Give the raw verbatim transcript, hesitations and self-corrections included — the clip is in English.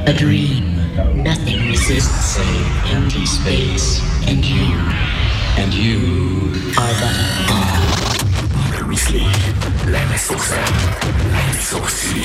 A dream. Nothing resists save empty space. And you. And you are but a thought. While we sleep, let us observe, let us see.